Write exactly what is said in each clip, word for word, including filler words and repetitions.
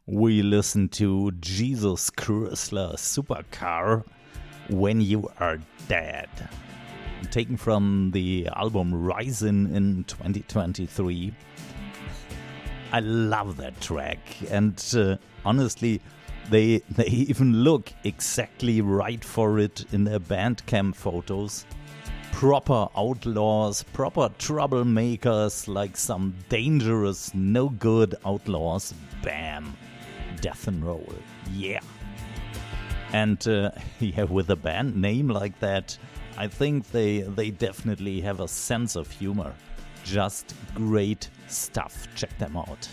We listen to Jesus Chrysler Supercar, When You Are Dead, taken from the album Rising in twenty twenty-three. I love that track, and uh, honestly, they they even look exactly right for it in their Bandcamp photos. Proper outlaws, proper troublemakers, like some dangerous, no-good outlaws. Bam! Death and roll, yeah. And uh, yeah, with a band name like that, I think they they definitely have a sense of humor. Just great stuff. Check them out.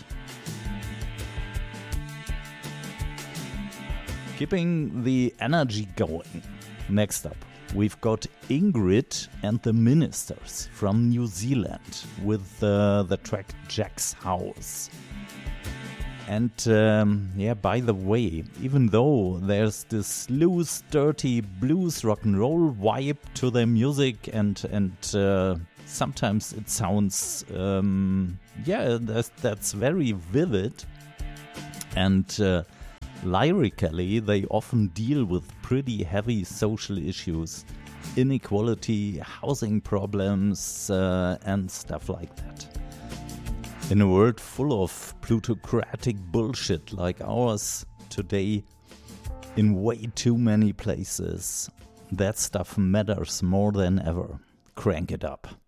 Keeping the energy going. Next up, we've got Ingrid and the Ministers from New Zealand with uh, the track Jack's House. And um, yeah, by the way, even though there's this loose, dirty blues rock and roll vibe to their music, and and uh, sometimes it sounds um, yeah, that's, that's very vivid. And uh, lyrically, they often deal with pretty heavy social issues, inequality, housing problems, uh, and stuff like that. In a world full of plutocratic bullshit like ours today, in way too many places, that stuff matters more than ever. Crank it up.